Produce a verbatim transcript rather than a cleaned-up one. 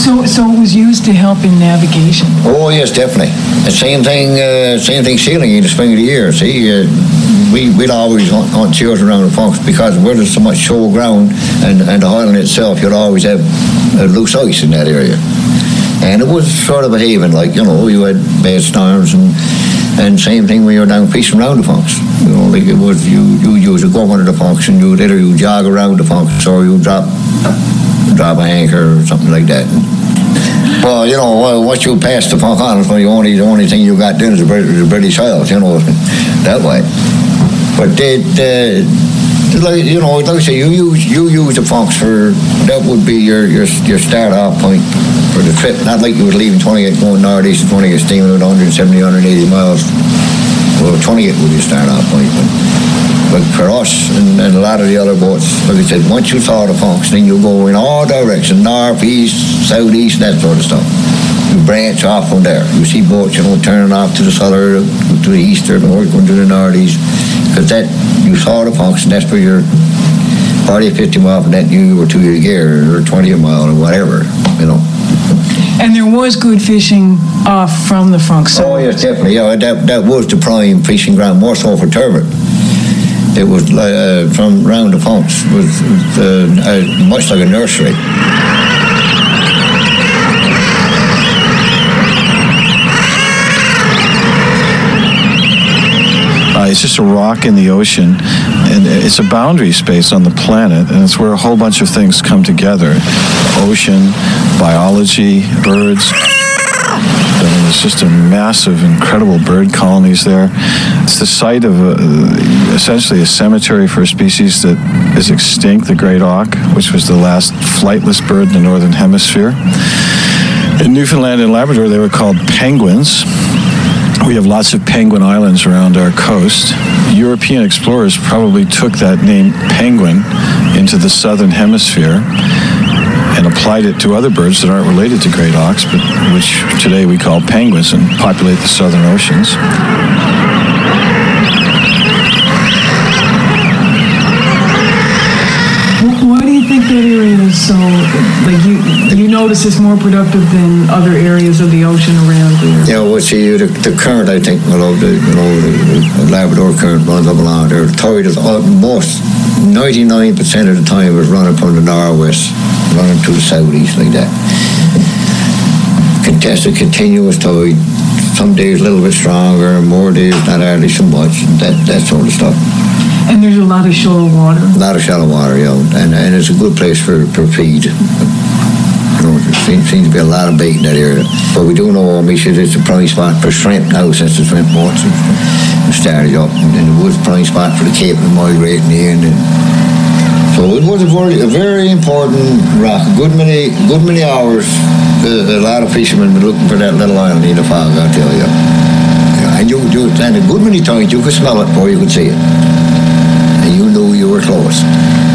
So, so it was used to help in navigation? Oh, yes, definitely. The same thing, uh, same thing sailing in the spring of the year. See, uh, we, we'd always hunt, hunt chairs around the Funks because where there's so much shoal ground and, and the island itself, you'd always have uh, loose ice in that area. And it was sort of a haven, like, you know, you had bad storms and and same thing when you're down fishing around the Funks. You know, like it was, you, you used to go under the Funks and you'd either you jog around the Funks or you drop drop an anchor or something like that. Well, you know, once you pass the Funk Islands, well, the only, the only thing you got then is the British, the British Isles, you know, that way. But it, uh, like, you know, like I say, you use you use the Funks for, that would be your your, your start off point for the trip. Not like you were leaving twenty-eight going northeast and twenty-eight steaming at one hundred seventy, one hundred eighty miles. Well, twenty-eight would be your start off point. But, but for us and, and a lot of the other boats, like I said, once you saw the Funks, then you go in all directions, north, east, southeast, that sort of stuff. You branch off from there. You see boats, you know, turning off to the southern, to the east or north, going to the northeast. Because that, you saw the Funks, and that's where you're forty or fifty miles from that, you were to your gear, or twenty a mile, or whatever, you know. And there was good fishing off from the Funks. So. Oh, yes, definitely. Yeah, that, that was the prime fishing ground, more so for turbot. It was uh, from around the Funks, was uh, uh, much like a nursery. Uh, it's just a rock in the ocean, and it's a boundary space on the planet, and it's where a whole bunch of things come together. Ocean, biology, birds. I mean, it's just a massive, incredible bird colonies there. It's the site of a, essentially a cemetery for a species that is extinct, the great auk, which was the last flightless bird in the northern hemisphere. In Newfoundland and Labrador, they were called penguins. We have lots of penguin islands around our coast. European explorers probably took that name penguin into the southern hemisphere and applied it to other birds that aren't related to great auks, but which today we call penguins and populate the southern oceans. Why do you think that area is so, like, you you notice it's more productive than other areas of the ocean around there? Yeah, well, see, the, the current, I think, you know, the, you know, the, the Labrador current runs up along there. The tide is almost ninety-nine percent of the time is running from the northwest, running to the southeast like that. Contested continuous tide. Some days a little bit stronger, more days not hardly so much, that, that sort of stuff. And there's a lot of shallow water? A lot of shallow water, yeah. And, and it's a good place for, for feed. You know, there seems, seems to be a lot of bait in that area. But we do know, Misha, it's a prime spot for shrimp now since the shrimp boats have started up. And, and it was a prime spot for the Cape and migrating in. And so it was a very, a very important rock. A good many, good many hours, a, a lot of fishermen were looking for that little island in the fog, I'll tell you. Yeah, and, you, you, and a good many times you could smell it before you could see it. And you knew you were close.